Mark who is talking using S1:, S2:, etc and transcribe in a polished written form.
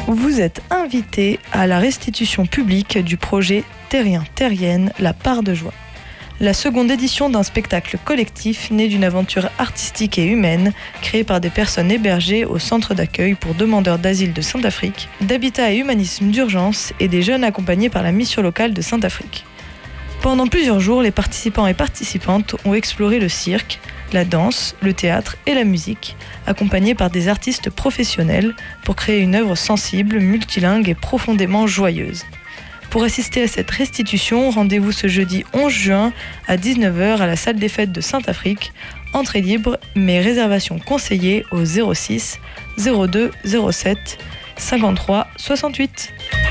S1: Vous êtes invité à la restitution publique du projet Terrien-Terrienne, la part de joie. La seconde édition d'un spectacle collectif né d'une aventure artistique et humaine créée par des personnes hébergées au centre d'accueil pour demandeurs d'asile de Saint-Afrique, d'habitat et humanisme d'urgence et des jeunes accompagnés par la mission locale de Saint-Afrique. Pendant plusieurs jours, les participants et participantes ont exploré le cirque, la danse, le théâtre et la musique, accompagnés par des artistes professionnels pour créer une œuvre sensible, multilingue et profondément joyeuse. Pour assister à cette restitution, rendez-vous ce jeudi 11 juin à 19h à la salle des fêtes de Saint-Afrique. Entrée libre, mais réservation conseillée au 06 02 07 53 68.